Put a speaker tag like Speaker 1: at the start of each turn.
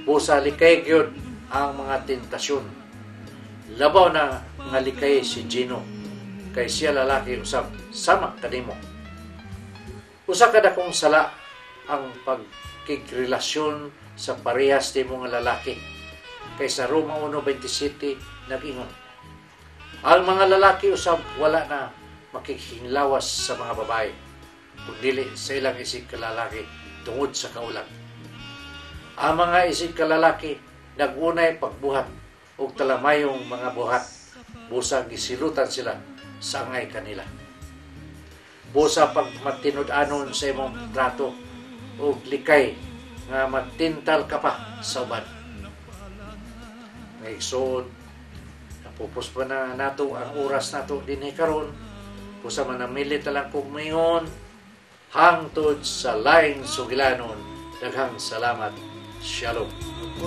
Speaker 1: busa likay gyud ang mga tentasyon. Labaw na nga likay si Gino, kay siya lalaki usab sama kanimo. Usa ka dakong sala ang pagkikrelasyon sa parehas nimo nga lalaki, kay sa Roma 1:27 nag-ingon, ang mga lalaki usab wala na makikinglawas sa mga babae, kundi sa ilang isig kalalaki tungod sa kaulag. Ang mga isig kalalaki nagunay pagbuhat o talamayong mga buhat, busa gisilutan sila sa angay kanila. Busa pag matinud-anon sa imong trato o likay nga matintal ka pa sa uban. Ngayon, napupos pa na nato ang oras nato din karon. Busa man namilit na lang kong mayon hangtod sa laing sugilanon. Daghang salamat. Shalom.